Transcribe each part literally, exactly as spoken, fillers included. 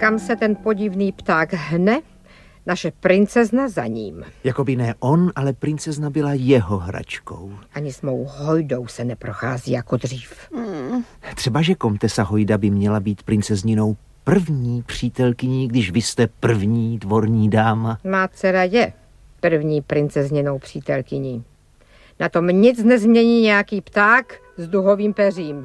kam se ten podivný pták hne, naše princezna za ním. Jakoby ne on, ale princezna byla jeho hračkou. Ani s mou Hojdou se neprochází jako dřív. Hmm. Třeba, že komtesa Hojda by měla být princezninou první přítelkyní, když vy jste první dvorní dáma. Má dcera je první princezninou přítelkyní. Na tom nic nezmění nějaký pták s duhovým peřím.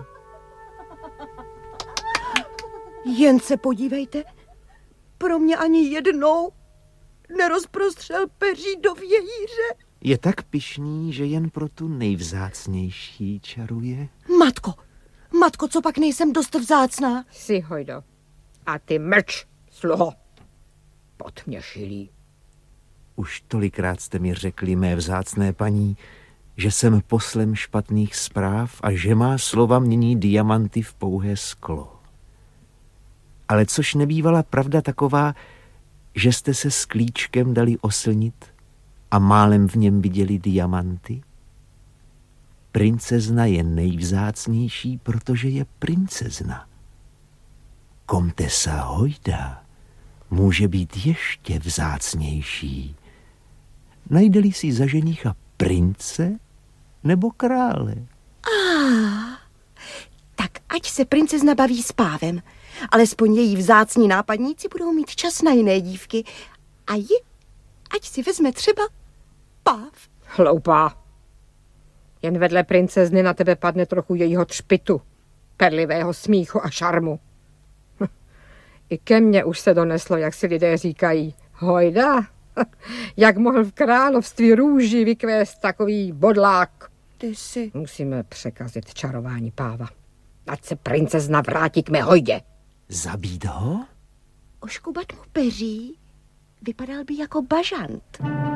Jen se podívejte, pro mě ani jednou nerozprostřel peří do vějíře. Je tak pyšný, že jen pro tu nejvzácnější čaruje. Matko, matko, co pak nejsem dost vzácná? Jsi, Hojdo. A ty mlč, sluho. Pod mě šilí. Už tolikrát jste mi řekli, mé vzácné paní, že jsem poslem špatných zpráv a že má slova mění diamanty v pouhé sklo. Ale což nebývala pravda taková, že jste se s klíčkem dali oslnit a málem v něm viděli diamanty? Princezna je nejvzácnější, protože je princezna. Komtesa Hojda může být ještě vzácnější. Najde-li si za ženicha prince nebo krále. Ah, tak ať se princezna baví s pávem. Alespoň její vzácní nápadníci budou mít čas na jiné dívky. A ji, ať si vezme třeba páv. Hloupá. Jen vedle princezny na tebe padne trochu jejího třpitu, perlivého smíchu a šarmu. I ke mně už se doneslo, jak si lidé říkají. Hojda, jak mohl v království růží vykvést takový bodlák. Ty si... Musíme překazit čarování páva. Ať se princezna vrátí k mé Hojdě. Zabít ho? Oškubat mu peří? Vypadal by jako bažant.